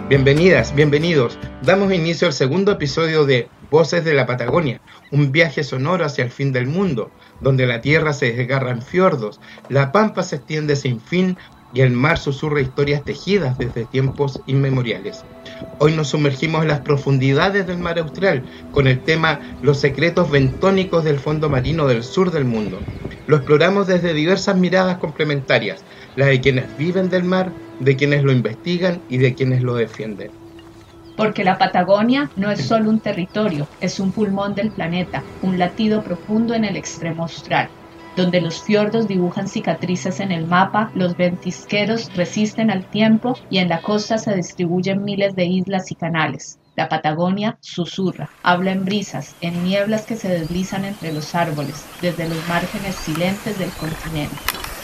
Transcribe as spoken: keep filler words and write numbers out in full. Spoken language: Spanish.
Bienvenidas, bienvenidos. Damos inicio al segundo episodio de Voces de la Patagonia, un viaje sonoro hacia el fin del mundo, donde la tierra se desgarra en fiordos, la pampa se extiende sin fin y el mar susurra historias tejidas desde tiempos inmemoriales. Hoy nos sumergimos en las profundidades del mar austral con el tema Los secretos bentónicos del fondo marino del sur del mundo. Lo exploramos desde diversas miradas complementarias, la de quienes viven del mar, de quienes lo investigan y de quienes lo defienden. Porque la Patagonia no es solo un territorio, es un pulmón del planeta, un latido profundo en el extremo austral, donde los fiordos dibujan cicatrices en el mapa, los ventisqueros resisten al tiempo y en la costa se distribuyen miles de islas y canales. La Patagonia susurra, habla en brisas, en nieblas que se deslizan entre los árboles, desde los márgenes silentes del continente.